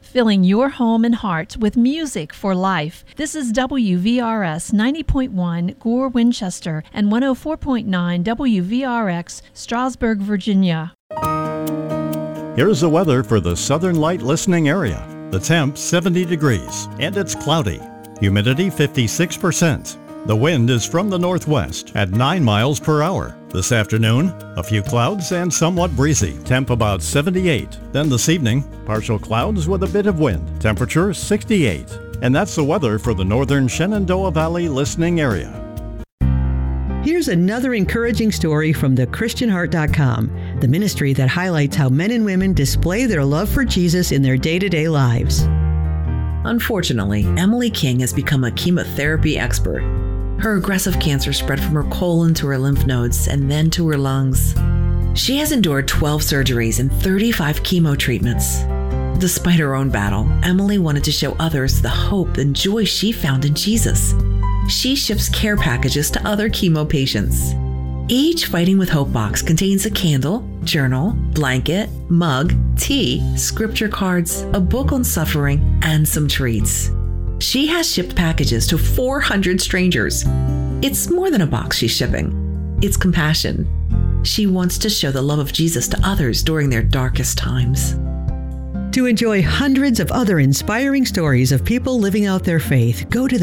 filling your home and heart with music for life. This is WVRS 90.1 Gore, Winchester, and 104.9 WVRX, Strasburg, Virginia. Here's the weather for the Southern Light listening area. The temp 70 degrees, and it's cloudy. Humidity 56%. The wind is from the northwest at 9 miles per hour. This afternoon, a few clouds and somewhat breezy. Temp about 78. Then this evening, partial clouds with a bit of wind. Temperature 68. And that's the weather for the northern Shenandoah Valley listening area. Here's another encouraging story from thechristianheart.com, the ministry that highlights how men and women display their love for Jesus in their day-to-day lives. Unfortunately, Emily King has become a chemotherapy expert. Her aggressive cancer spread from her colon to her lymph nodes and then to her lungs. She has endured 12 surgeries and 35 chemo treatments. Despite her own battle, Emily wanted to show others the hope and joy she found in Jesus. She ships care packages to other chemo patients. Each Fighting with Hope box contains a candle, journal, blanket, mug, tea, scripture cards, a book on suffering, and some treats. She has shipped packages to 400 strangers. It's more than a box she's shipping. It's compassion. She wants to show the love of Jesus to others during their darkest times. To enjoy hundreds of other inspiring stories of people living out their faith, go to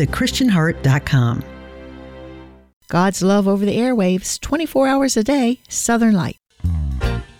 thechristianheart.com. God's love over the airwaves, 24 hours a day, Southern Light.